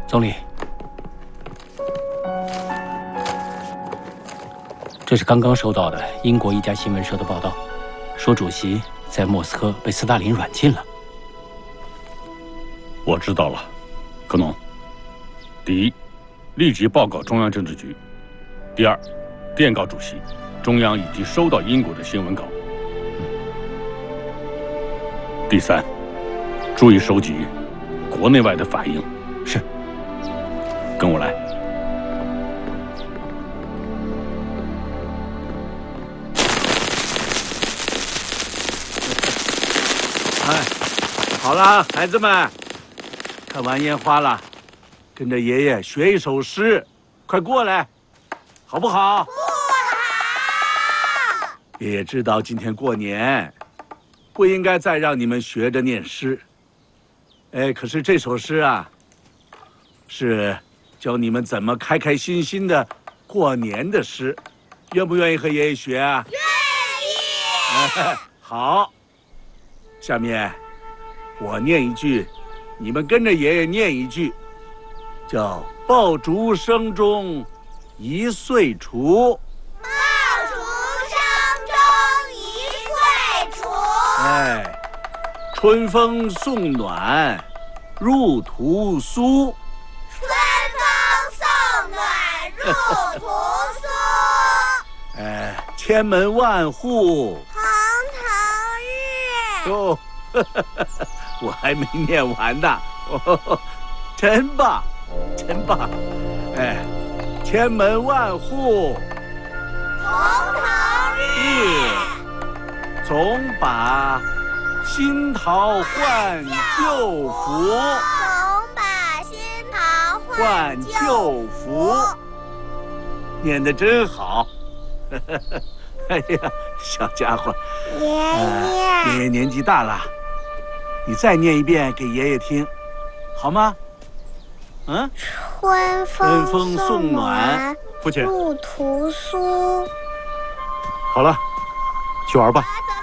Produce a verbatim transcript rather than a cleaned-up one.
总理，这是刚刚收到的英国一家新闻社的报道，说主席在莫斯科被斯大林软禁了。 我知道了，科农。第一，立即报告中央政治局；第二，电告主席，中央已经收到英国的新闻稿；第三，注意收集国内外的反应。 是。 跟我来。 哎，好了，孩子们，看完烟花了，跟着爷爷学一首诗，快过来，好不好？不好。爷爷知道今天过年，不应该再让你们学着念诗。哎，可是这首诗啊，是教你们怎么开开心心的过年的诗，愿不愿意和爷爷学啊？愿意。好，下面我念一句，你们跟着爷爷念一句，叫“爆竹声中一岁除”。 爆竹声中一岁除。 哎，春风送暖入屠苏。 春风送暖入屠苏。 哎，千门万户红头日。 哦，我还没念完呢，哦，真棒，真棒！哎，千门万户红头日， 总把新桃换旧符， 总把新桃换旧符，念得真好！哎呀，小家伙， 爷爷， 爷爷年纪大了，你再念一遍给爷爷听，好吗？嗯， 春春风送送暖，父亲， 入屠苏。 好了，去玩吧。 走